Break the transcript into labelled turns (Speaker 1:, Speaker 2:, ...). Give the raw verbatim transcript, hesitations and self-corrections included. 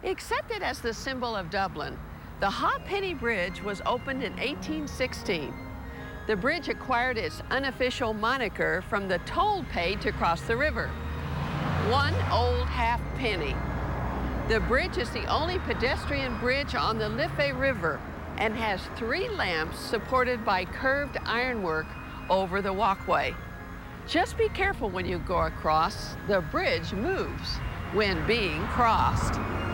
Speaker 1: Accepted as the symbol of Dublin, the Ha'penny Bridge was opened in eighteen sixteen. The bridge acquired its unofficial moniker from the toll paid to cross the river. One old half penny. The bridge is the only pedestrian bridge on the Liffey River and has three lamps supported by curved ironwork over the walkway. Just be careful when you go across. The bridge moves when being crossed.